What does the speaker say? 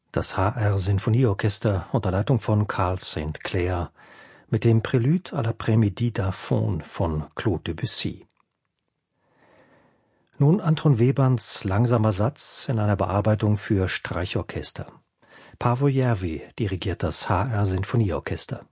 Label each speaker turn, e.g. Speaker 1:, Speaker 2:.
Speaker 1: Das HR-Sinfonieorchester unter Leitung von Carl St. Clair mit dem Prélude à l'après-midi d'Aphone von Claude Debussy. Nun Anton Webans langsamer Satz in einer Bearbeitung für Streichorchester. Paavo Järvi dirigiert das HR-Sinfonieorchester.